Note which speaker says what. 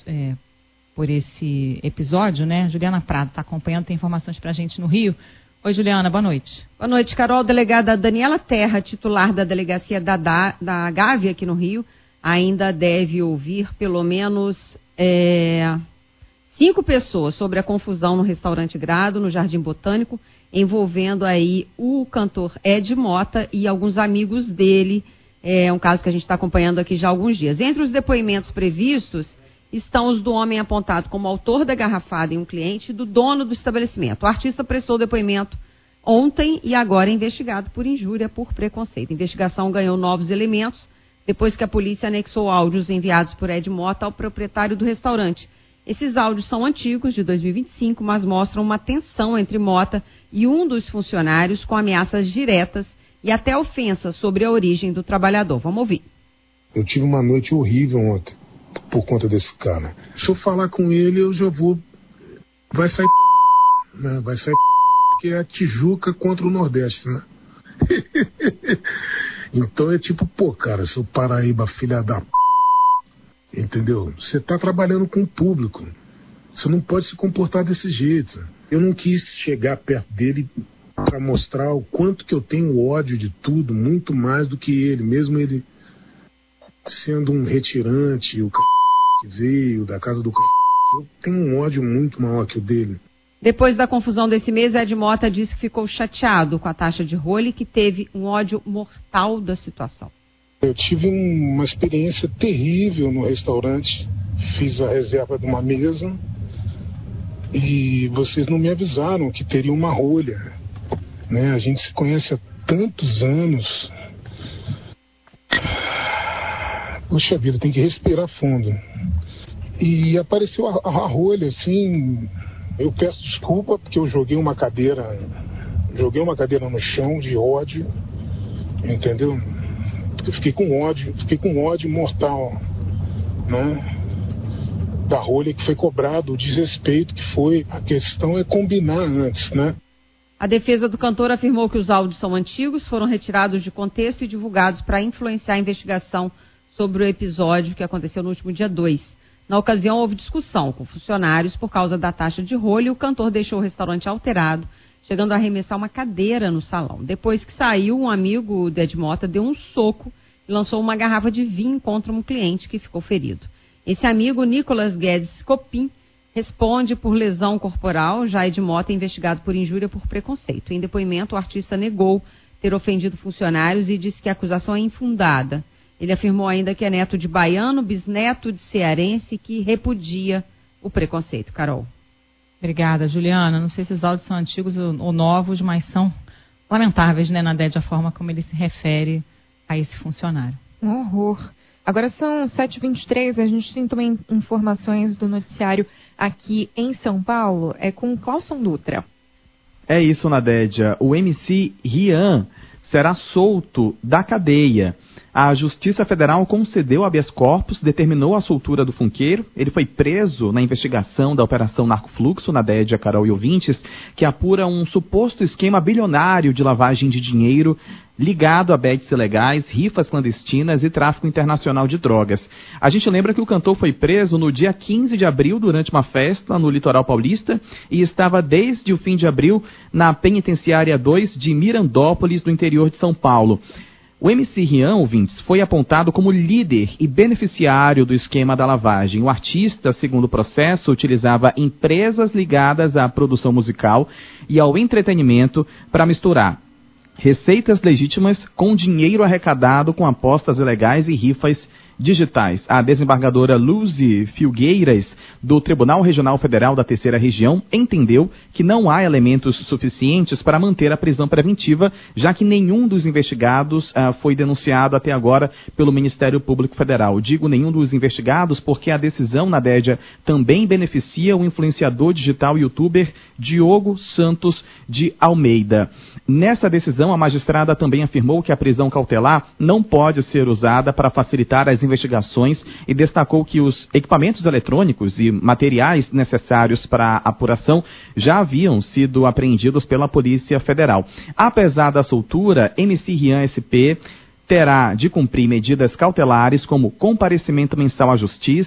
Speaker 1: por esse episódio, né? Juliana Prado está acompanhando, tem informações para a gente no Rio. Oi, Juliana, boa noite.
Speaker 2: Boa noite, Carol. Delegada Daniela Terra, titular da delegacia da Gávea aqui no Rio, ainda deve ouvir pelo menos 5 pessoas sobre a confusão no restaurante Grado, no Jardim Botânico, envolvendo aí o cantor Ed Mota e alguns amigos dele. É um caso que a gente está acompanhando aqui já há alguns dias. Entre os depoimentos previstos estão os do homem apontado como autor da garrafada em um cliente e do dono do estabelecimento. O artista prestou depoimento ontem e agora é investigado por injúria por preconceito. A investigação ganhou novos elementos depois que a polícia anexou áudios enviados por Ed Mota ao proprietário do restaurante. Esses áudios são antigos, de 2025, mas mostram uma tensão entre Mota e um dos funcionários com ameaças diretas e até ofensas sobre a origem do trabalhador. Vamos ouvir.
Speaker 3: Eu tive uma noite horrível ontem por conta desse cara. Se eu falar com ele, eu já vou... Vai sair... né? Vai sair... porque é a Tijuca contra o Nordeste, né? Então é tipo, cara, seu Paraíba, filha da... Entendeu? Você tá trabalhando com o público. Você não pode se comportar desse jeito. Eu não quis chegar perto dele para mostrar o quanto que eu tenho ódio de tudo, muito mais do que ele, mesmo ele sendo um retirante, o que veio da casa do eu tenho um ódio muito maior que o dele.
Speaker 2: Depois da confusão desse mês, Ed Mota disse que ficou chateado com a taxa de rolo e que teve um ódio mortal da situação.
Speaker 3: Eu tive uma experiência terrível no restaurante, fiz a reserva de uma mesa e vocês não me avisaram que teria uma rolha, né? A gente se conhece há tantos anos. Puxa vida, tem que respirar fundo. E apareceu a rolha, assim, eu peço desculpa porque eu joguei uma cadeira no chão de ódio, entendeu? Eu fiquei com ódio mortal, né? Da rolha que foi cobrado, o desrespeito que foi. A questão é combinar antes, né?
Speaker 2: A defesa do cantor afirmou que os áudios são antigos, foram retirados de contexto e divulgados para influenciar a investigação sobre o episódio que aconteceu no último dia 2. Na ocasião, houve discussão com funcionários por causa da taxa de rolo e o cantor deixou o restaurante alterado, chegando a arremessar uma cadeira no salão. Depois que saiu, um amigo de Ed Mota deu um soco e lançou uma garrafa de vinho contra um cliente que ficou ferido. Esse amigo, Nicolas Guedes Copim, responde por lesão corporal. Já Ed Mota é investigado por injúria por preconceito. Em depoimento, o artista negou ter ofendido funcionários e disse que a acusação é infundada. Ele afirmou ainda que é neto de baiano, bisneto de cearense, que repudia o preconceito. Carol.
Speaker 1: Obrigada, Juliana. Não sei se os áudios são antigos ou novos, mas são lamentáveis, né, Nadede, a forma como ele se refere a esse funcionário.
Speaker 4: Um horror. Agora são 7h23, a gente tem também informações do noticiário aqui em São Paulo, é com Clauson Dutra.
Speaker 5: É isso, Nadédia. O MC Rian será solto da cadeia. A Justiça Federal concedeu habeas corpus, determinou a soltura do funkeiro. Ele foi preso na investigação da Operação Narcofluxo, Nadédia, Carol e ouvintes, que apura um suposto esquema bilionário de lavagem de dinheiro ligado a bets ilegais, rifas clandestinas e tráfico internacional de drogas. A gente lembra que o cantor foi preso no dia 15 de abril durante uma festa no litoral paulista e estava desde o fim de abril na penitenciária 2 de Mirandópolis, no interior de São Paulo. O MC Rian, ouvintes, foi apontado como líder e beneficiário do esquema da lavagem. O artista, segundo o processo, utilizava empresas ligadas à produção musical e ao entretenimento para misturar receitas legítimas com dinheiro arrecadado com apostas ilegais e rifas digitais. A desembargadora Luzi Filgueiras, do Tribunal Regional Federal da Terceira Região, entendeu que não há elementos suficientes para manter a prisão preventiva, já que nenhum dos investigados foi denunciado até agora pelo Ministério Público Federal. Digo nenhum dos investigados porque a decisão, Nadédia, também beneficia o influenciador digital e youtuber Diogo Santos de Almeida. Nessa decisão, a magistrada também afirmou que a prisão cautelar não pode ser usada para facilitar as investigações e destacou que os equipamentos eletrônicos e materiais necessários para a apuração já haviam sido apreendidos pela Polícia Federal. Apesar da soltura, MC Rian SP terá de cumprir medidas cautelares como comparecimento mensal à justiça,